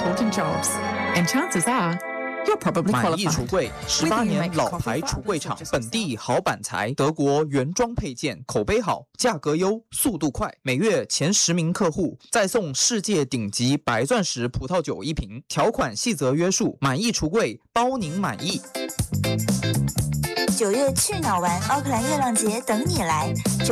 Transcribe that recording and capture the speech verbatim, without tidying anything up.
important jobs, and chances are you're probably 满意橱 qualified. 柜，十八年老牌橱柜厂，本地好板材，德国原装配件，口碑好，价格优，速度快，每月前十名客户再送世界顶级白钻石葡萄酒一瓶，条款细则约束，满意橱柜包您满意。 九月去哪玩？奥克兰月亮节等你来。